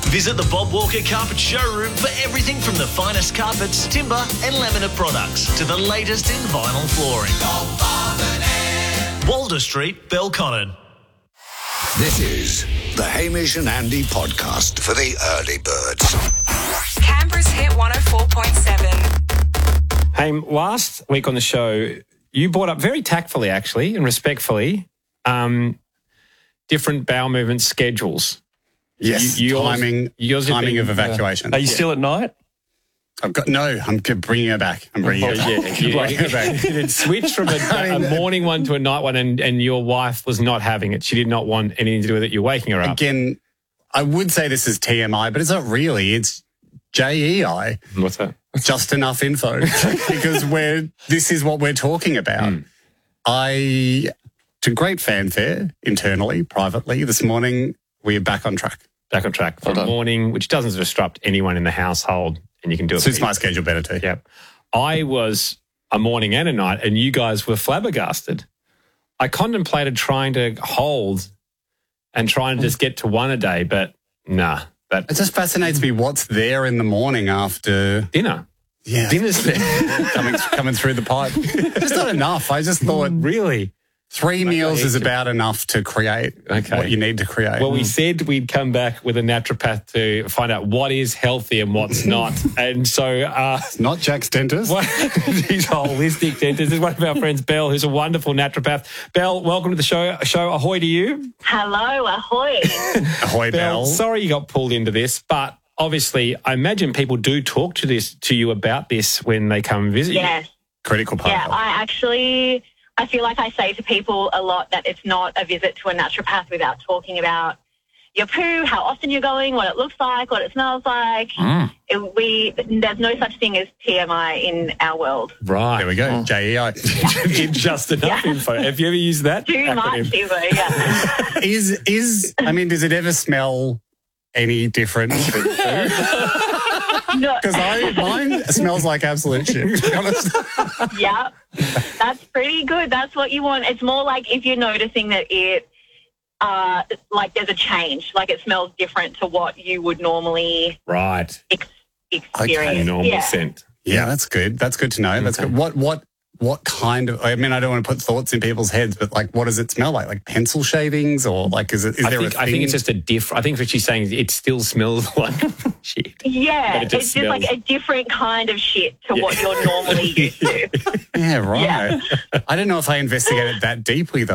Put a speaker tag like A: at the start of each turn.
A: Visit the Bob Walker Carpet Showroom for everything from the finest carpets, timber and laminate products to the latest in vinyl flooring. Walter Street, Belconnen.
B: This is the Hamish and Andy podcast for the early birds.
C: Canberra's Hit 104.7.
D: Hey, last week on the show, you brought up very tactfully, actually, and respectfully, different bowel movement schedules.
E: Yes, timing of evacuation.
F: Are you still at night?
E: I'm bringing her back. I'm bringing her back. Bringing her back.
D: It switched from a morning one to a night one, and your wife was not having it. She did not want anything to do with it. You're waking her up.
E: Again, I would say this is TMI, but it's not really. It's JEI.
D: What's that?
E: Just enough info. Because this is what we're talking about. To great fanfare, internally, privately, this morning, we're back on track.
D: Back on track for a morning, which doesn't disrupt anyone in the household, and you can do it.
E: Suits my schedule better too.
D: Yep. I was a morning and a night, and you guys were flabbergasted. I contemplated trying to hold and trying to just get to one a day, but nah.
E: It just fascinates me what's there in the morning after
D: dinner.
E: Yeah.
D: Dinner's there.
E: coming through the pipe. Just not enough. I just thought,
D: really?
E: 3 meals is about enough to create what you need to create.
D: Well, we said we'd come back with a naturopath to find out what is healthy and what's not. And so...
E: it's not Jack's dentist.
D: He's a holistic dentist. This is one of our friends, Belle, who's a wonderful naturopath. Belle, welcome to the show. Ahoy to you.
G: Hello, ahoy.
E: Ahoy, Belle.
D: Sorry you got pulled into this, but obviously I imagine people do talk to you about this when they come visit you.
G: Yes.
E: Critical part.
G: Yeah, I feel like I say to people a lot that it's not a visit to a naturopath without talking about your poo, how often you're going, what it looks like, what it smells like. There's no such thing as TMI in our world.
D: Right.
E: There we go. JEI.
D: It's just enough info. Have you ever used that?
G: Too much info, yeah.
E: Does it ever smell any different?
G: No.
E: Because mine smells like absolute shit, to be honest.
G: Yeah, that's pretty good. That's what you want. It's more like if you're noticing that it, like there's a change, like it smells different to what you would normally experience.
D: Okay, normal scent.
E: Yeah, that's good. That's good to know. That's good. What kind of, I mean, I don't want to put thoughts in people's heads, but like, what does it smell like? Like pencil shavings or like, is there a thing?
D: I think it's just I think what she's saying is it still smells like shit.
G: Yeah, it's just like a different kind of shit to what you're normally used to.
E: Yeah, right. Yeah. I don't know if I investigated that deeply though.